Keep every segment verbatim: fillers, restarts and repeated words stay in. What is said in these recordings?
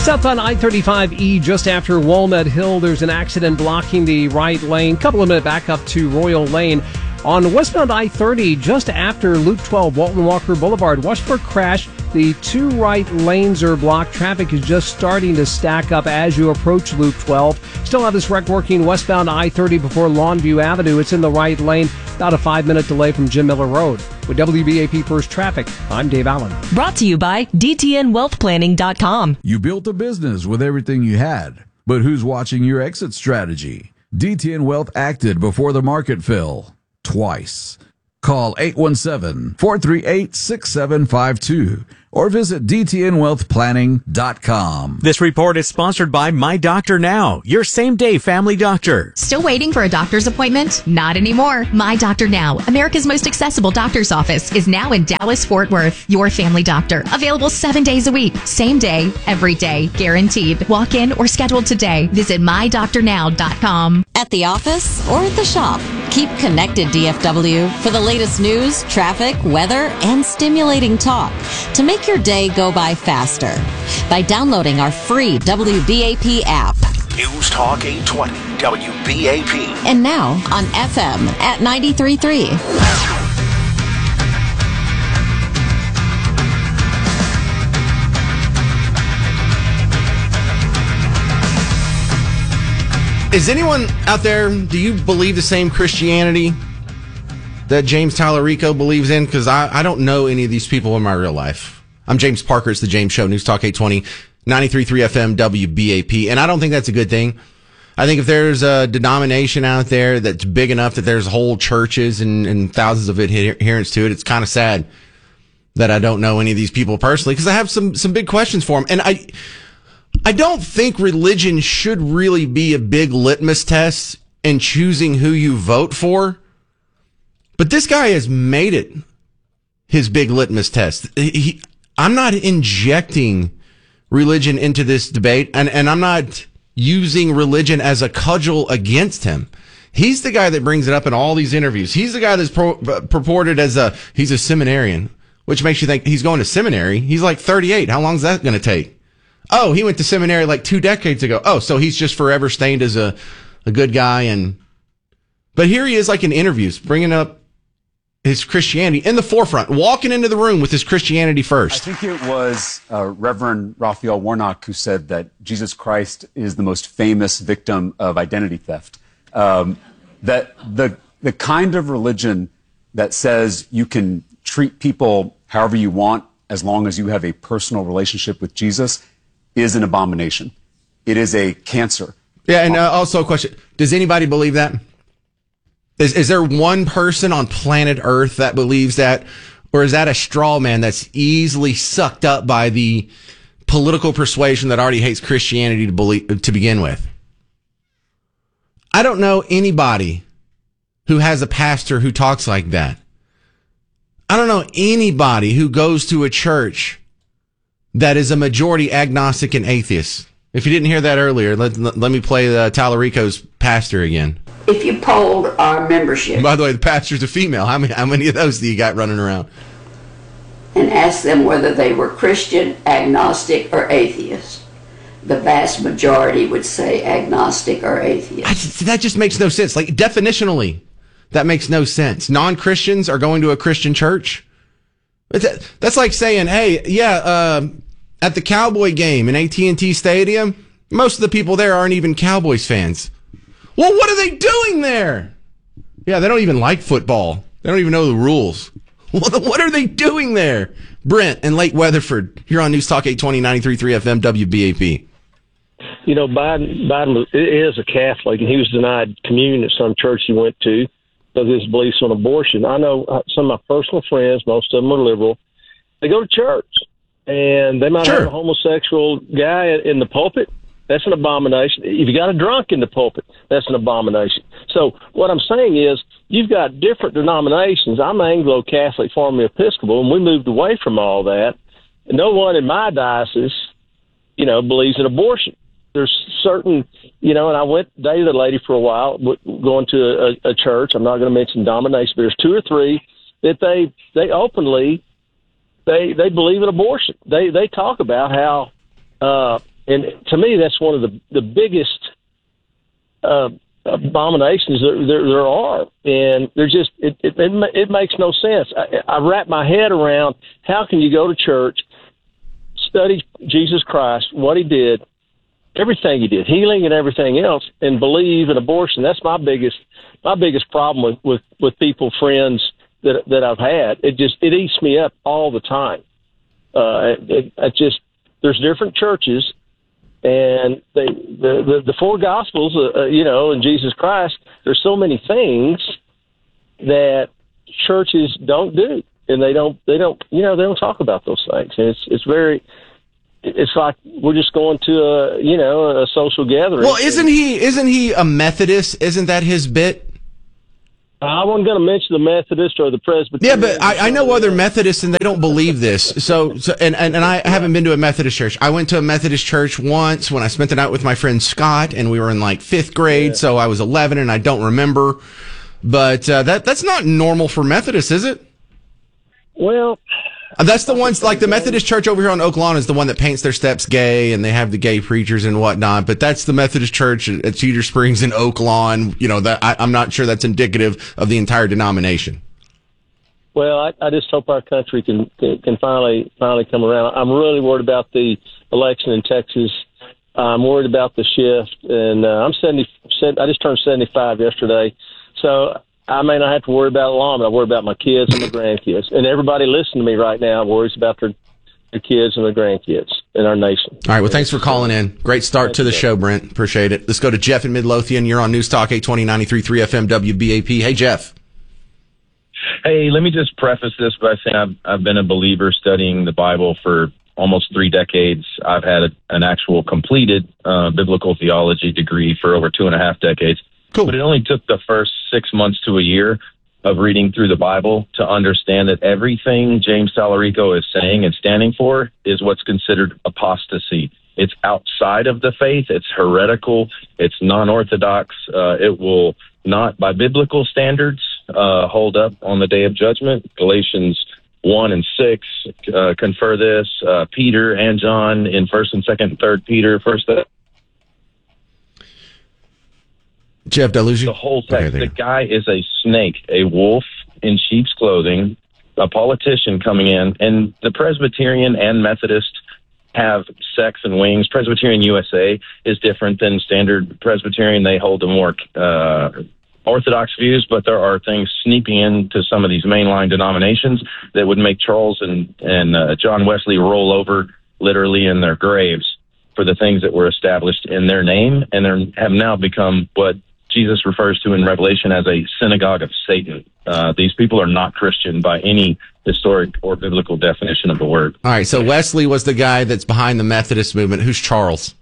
South on I thirty-five E, just after Walnut Hill, there's an accident blocking the right lane. Couple of minutes back up to Royal Lane. On westbound I thirty, just after Loop twelve, Walton Walker Boulevard, watch for crash. The two right lanes are blocked. Traffic is just starting to stack up as you approach Loop twelve. Still have this wreck working westbound I thirty before Longview Avenue. It's in the right lane. About a five-minute delay from Jim Miller Road. With W B A P First Traffic, I'm Dave Allen. Brought to you by D T N Wealth Planning dot com. You built a business with everything you had, but who's watching your exit strategy? D T N Wealth acted before the market fell. Twice. Call eight one seven, four three eight, six seven five two or visit D T N Wealth Planning dot com. This report is sponsored by My Doctor Now, your same-day family doctor. Still waiting for a doctor's appointment? Not anymore. My Doctor Now, America's most accessible doctor's office, is now in Dallas-Fort Worth. Your family doctor. Available seven days a week. Same day, every day. Guaranteed. Walk in or schedule today. Visit my doctor now dot com. At the office or at the shop, keep connected, D F W, for the latest news, traffic, weather, and stimulating talk to make your day go by faster by downloading our free W B A P app. News Talk eight twenty W B A P. And now on F M at ninety-three point three. Is anyone out there, do you believe the same Christianity that James Tallarico believes in? Because I, I don't know any of these people in my real life. I'm James Parker. It's the James Show, News Talk eight twenty, ninety-three point three F M, W B A P. And I don't think that's a good thing. I think if there's a denomination out there that's big enough that there's whole churches and, and thousands of adherents to it, it's kind of sad that I don't know any of these people personally, because I have some, some big questions for them. And I... I don't think religion should really be a big litmus test in choosing who you vote for. But this guy has made it his big litmus test. He, I'm not injecting religion into this debate, and, and I'm not using religion as a cudgel against him. He's the guy that brings it up in all these interviews. He's the guy that's pro, purported as a, he's a seminarian, which makes you think he's going to seminary. He's like thirty-eight. How long is that going to take? Oh, he went to seminary like two decades ago. Oh, so he's just forever stained as a, a good guy. And but here he is, like in interviews, bringing up his Christianity in the forefront, walking into the room with his Christianity first. I think it was uh, Reverend Raphael Warnock who said that Jesus Christ is the most famous victim of identity theft. Um, that the the kind of religion that says you can treat people however you want as long as you have a personal relationship with Jesus is an abomination. It is a cancer. Yeah, and uh, also a question. Does anybody believe that? Is is there one person on planet Earth that believes that? Or is that a straw man that's easily sucked up by the political persuasion that already hates Christianity to believe, to begin with? I don't know anybody who has a pastor who talks like that. I don't know anybody who goes to a church that is a majority agnostic and atheist. If you didn't hear that earlier, let, let me play the Tallarico's pastor again. If you polled our membership... By the way, the pastor's a female. How many, how many of those do you got running around? ...and asked them whether they were Christian, agnostic, or atheist, the vast majority would say agnostic or atheist. I just, that just makes no sense. Like, definitionally, that makes no sense. Non-Christians are going to a Christian church? That's like saying, hey, yeah, uh, at the Cowboy game in A T and T Stadium, most of the people there aren't even Cowboys fans. Well, what are they doing there? Yeah, they don't even like football. They don't even know the rules. What are they doing there? Brent in Lake Weatherford, here on News Talk eight twenty, ninety-three point three F M, W B A P. You know, Biden, Biden is a Catholic, and he was denied communion at some church he went to because of his beliefs on abortion. I know some of my personal friends, most of them are liberal. They go to church, and they might sure. have a homosexual guy in the pulpit. That's an abomination. If you got a drunk in the pulpit, that's an abomination. So what I'm saying is you've got different denominations. I'm Anglo-Catholic, formerly Episcopal, and we moved away from all that. No one in my diocese, you know, believes in abortion. There's certain, you know, and I went, dated a lady for a while, going to a, a church. I'm not going to mention domination, but there's two or three that they, they openly, they, they believe in abortion. They, they talk about how, uh, And to me, that's one of the, the biggest uh, abominations there, there, there are. And they're just, it, it, it, it makes no sense. I, I wrap my head around how can you go to church, study Jesus Christ, what he did, everything he did, healing and everything else, and believe in abortion. That's my biggest, my biggest problem with, with, with people, friends that, that I've had. It just, it eats me up all the time. Uh, it, it just, there's different churches, and they, the, the, the four gospels, uh, uh, you know, and Jesus Christ, there's so many things that churches don't do. And they don't, they don't, you know, they don't talk about those things. And it's, it's very, it's like we're just going to a, you know, a social gathering. Well, isn't he, isn't he a Methodist? Isn't that his bit? I wasn't going to mention the Methodist or the Presbyterian. Yeah, but I, I know other Methodists, and they don't believe this. So, so and, and, and I haven't been to a Methodist church. I went to a Methodist church once when I spent the night with my friend Scott, and we were in like fifth grade, yeah. So I was eleven, and I don't remember. But uh, that that's not normal for Methodists, is it? Well, that's the ones, like the Methodist church over here on Oak Lawn is the one that paints their steps gay, and they have the gay preachers and whatnot. But that's the Methodist church at Cedar Springs and Oak Lawn. You know, that I, I'm not sure that's indicative of the entire denomination. Well, I, I just hope our country can, can can finally finally come around. I'm really worried about the election in Texas. I'm worried about the shift, and uh, I'm seventy. I just turned seventy-five yesterday, so I may not have to worry about it long, but I worry about my kids and my grandkids. And everybody listening to me right now worries about their, their kids and their grandkids in our nation. All right, well, thanks for calling in. Great start Thank to the you, show, Brent. Appreciate it. Let's go to Jeff in Midlothian. You're on News Talk eight twenty, ninety-three point three F M W B A P. Hey, Jeff. Hey, let me just preface this by saying I've, I've been a believer studying the Bible for almost three decades. I've had a, an actual completed uh, biblical theology degree for over two and a half decades. Cool. But it only took the first six months to a year of reading through the Bible to understand that everything James Tallarico is saying and standing for is what's considered apostasy. It's outside of the faith. It's heretical. It's non-orthodox. Uh, it will not, by biblical standards, uh, hold up on the day of judgment. Galatians one and six uh, confer this. Uh, Peter and John in First and Second and Third Peter, First. Jeff, did I lose you? The whole text. Okay, the guy is a snake, a wolf in sheep's clothing, a politician coming in, and the Presbyterian and Methodist have sex and wings. Presbyterian U S A is different than standard Presbyterian. They hold the more uh, orthodox views, but there are things sneaking into some of these mainline denominations that would make Charles and, and uh, John Wesley roll over literally in their graves for the things that were established in their name, and they have now become what Jesus refers to in Revelation as a synagogue of Satan. Uh, these people are not Christian by any historic or biblical definition of the word. All right, so Wesley was the guy that's behind the Methodist movement. Who's Charles?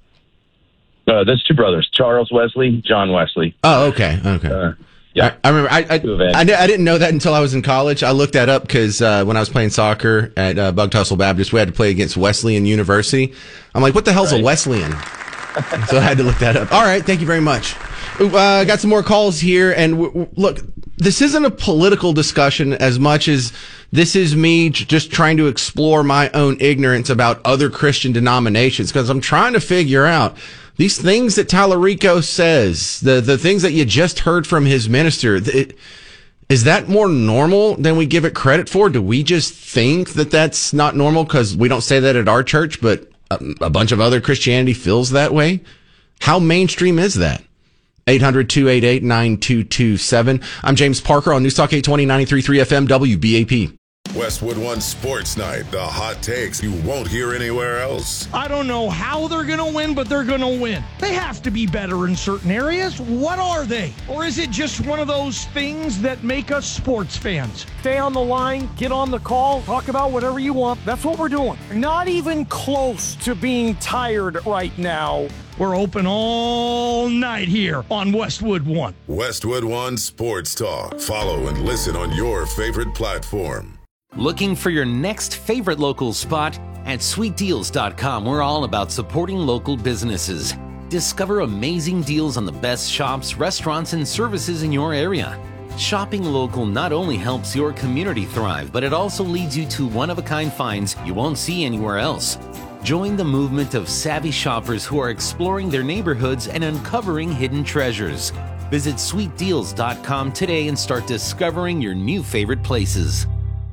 Uh, there's two brothers, Charles Wesley, John Wesley. Oh, okay, okay. Uh, yeah, I, I remember. I I, I I didn't know that until I was in college. I looked that up because uh, when I was playing soccer at uh, Bug Tussle Baptist, we had to play against Wesleyan University. I'm like, what the hell's right. a Wesleyan? So I had to look that up. All right, thank you very much. I uh, got some more calls here, and w- w- look, this isn't a political discussion as much as this is me j- just trying to explore my own ignorance about other Christian denominations, because I'm trying to figure out these things that Tallarico says, the the things that you just heard from his minister. It, is that more normal than we give it credit for? Do we just think that that's not normal because we don't say that at our church, but a, a bunch of other Christianity feels that way? How mainstream is that? eight hundred, two eight eight, nine two two seven. I'm James Parker on News Talk eight twenty, ninety-three point three F M W B A P. Westwood One Sports Night, the hot takes you won't hear anywhere else. I don't know how they're going to win, but they're going to win. They have to be better in certain areas. What are they? Or is it just one of those things that make us sports fans? Stay on the line, get on the call, talk about whatever you want. That's what we're doing. Not even close to being tired right now. We're open all night here on Westwood One. Westwood One Sports Talk. Follow and listen on your favorite platform. Looking for your next favorite local spot? At sweet deals dot com, we're all about supporting local businesses. Discover amazing deals on the best shops, restaurants, and services in your area. Shopping local not only helps your community thrive, but it also leads you to one-of-a-kind finds you won't see anywhere else. Join the movement of savvy shoppers who are exploring their neighborhoods and uncovering hidden treasures. Visit sweet deals dot com today and start discovering your new favorite places.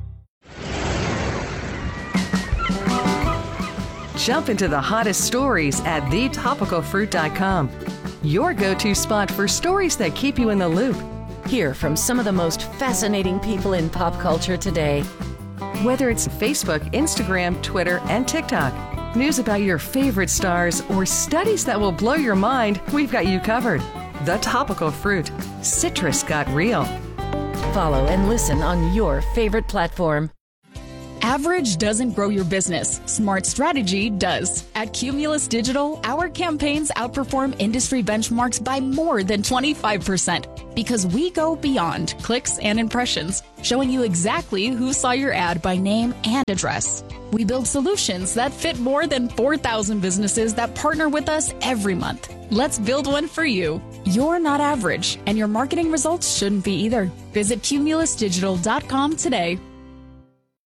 Jump into the hottest stories at the topical fruit dot com. Your go-to spot for stories that keep you in the loop. Hear from some of the most fascinating people in pop culture today. Whether it's Facebook, Instagram, Twitter, and TikTok, news about your favorite stars, or studies that will blow your mind, we've got you covered. The Topical Fruit. Citrus got real. Follow and listen on your favorite platform. Average doesn't grow your business. Smart strategy does. At Cumulus Digital, our campaigns outperform industry benchmarks by more than twenty-five percent because we go beyond clicks and impressions, showing you exactly who saw your ad by name and address. We build solutions that fit more than four thousand businesses that partner with us every month. Let's build one for you. You're not average, and your marketing results shouldn't be either. Visit cumulus digital dot com today.